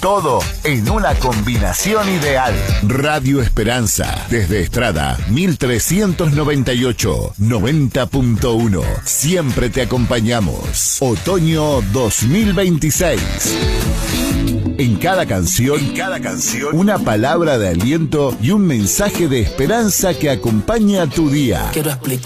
Todo en una combinación ideal. Radio Esperanza, desde Estrada 1398, 90.1. Siempre te acompañamos. Otoño 2026. En cada canción, una palabra de aliento y un mensaje de esperanza que acompaña tu día. Quiero explicar.